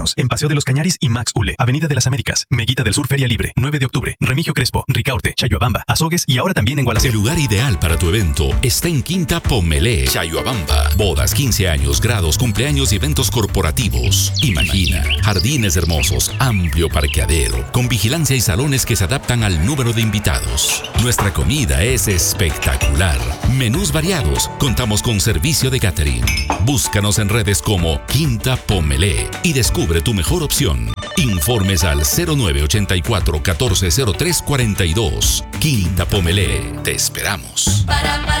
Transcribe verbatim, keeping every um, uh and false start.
Visítanos en Paseo de los Cañaris y Max Ule, Avenida de las Américas, Meguita del Sur Feria Libre, nueve de octubre, Remigio Crespo, Ricaurte, Chayuabamba, Azogues y ahora también en Gualaceo. El lugar ideal para tu evento está en Quinta Pomelé, Chayuabamba. Bodas, quince años, grados, cumpleaños y eventos corporativos. Imagina, jardines hermosos, amplio parqueadero, con vigilancia y salones que se adaptan al número de invitados. Nuestra comida es espectacular. Menús variados. Contamos con servicio de catering. Búscanos en redes como Quinta Pomelé y descubre tu mejor opción. Informes al cero nueve ochenta y cuatro catorce cero tres cuarenta y dos. Quinta Pomelé. Te esperamos.